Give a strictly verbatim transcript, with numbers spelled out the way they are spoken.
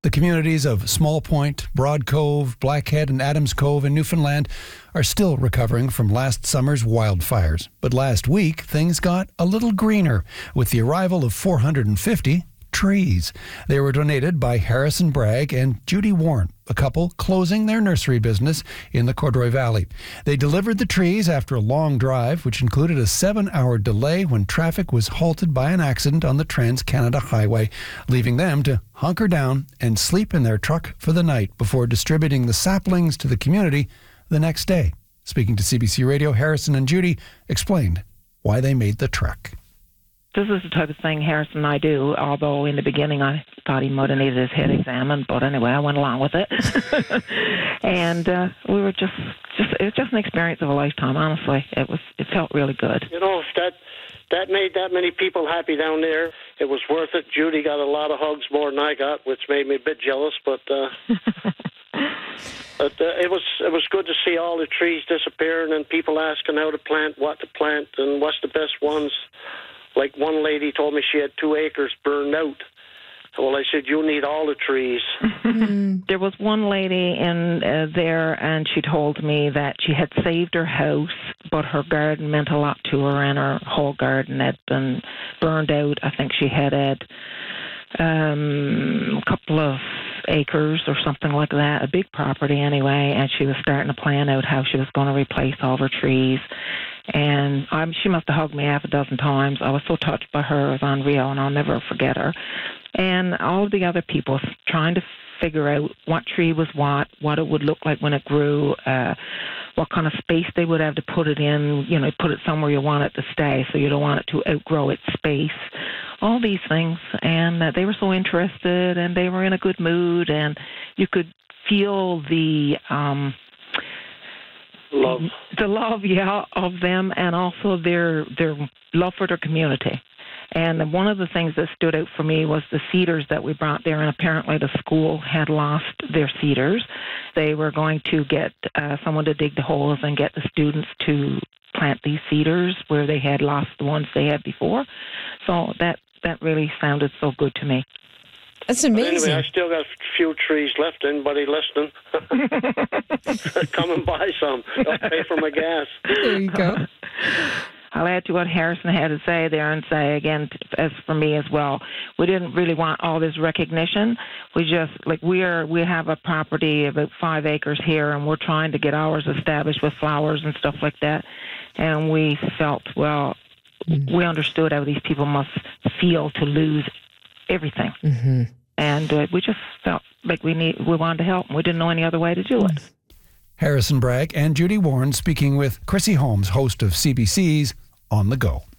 The communities of Small Point, Broad Cove, Blackhead, and Adams Cove in Newfoundland are still recovering from last summer's wildfires. But last week, things got a little greener with the arrival of four hundred fifty trees. They were donated by Harrison Bragg and Judy Warren, a couple closing their nursery business in the Cordroy Valley. They delivered the trees after a long drive, which included a seven-hour delay when traffic was halted by an accident on the Trans-Canada Highway, leaving them to hunker down and sleep in their truck for the night before distributing the saplings to the community the next day. Speaking to C B C Radio, Harrison and Judy explained why they made the trek. This is the type of thing Harrison and I do, although in the beginning I thought he might have needed his head examined, but anyway, I went along with it. and uh, we were just, just, it was just an experience of a lifetime, honestly. It was, it felt really good. You know, if that, that made that many people happy down there, it was worth it. Judy got a lot of hugs, more than I got, which made me a bit jealous, but... Uh, But, uh, it was it was good to see all the trees disappearing and people asking how to plant, what to plant, and what's the best ones. Like one lady told me she had two acres burned out. Well, I said, you need all the trees. There was one lady in uh, there, and she told me that she had saved her house, but her garden meant a lot to her, and her whole garden had been burned out. I think she had had um, a couple of acres or something like that, a big property anyway, and she was starting to plan out how she was going to replace all of her trees. And um, she must have hugged me half a dozen times. I was so touched by her. It was unreal, and I'll never forget her. And all of the other people trying to figure out what tree was what, what it would look like when it grew, uh, what kind of space they would have to put it in, you know, put it somewhere you want it to stay so you don't want it to outgrow its space, all these things. And uh, they were so interested, and they were in a good mood, and you could feel the... Um, Love. The love, yeah, of them, and also their their love for their community. And one of the things that stood out for me was the cedars that we brought there, and apparently the school had lost their cedars. They were going to get uh, someone to dig the holes and get the students to plant these cedars where they had lost the ones they had before. So that, that really sounded so good to me. That's amazing. Anyway, I still got a few trees left. Anybody listening? Come and buy some. I'll pay for my gas. There you go. I'll add to what Harrison had to say there and say, again, as for me as well, we didn't really want all this recognition. We just, like, we are, we have a property about five acres here, and we're trying to get ours established with flowers and stuff like that. And we felt, well, mm-hmm. we understood how these people must feel to lose everything. Mm-hmm. And uh, we just felt like we need, we wanted to help, and we didn't know any other way to do it. Harrison Bragg and Judy Warren speaking with Chrissy Holmes, host of C B C's On the Go.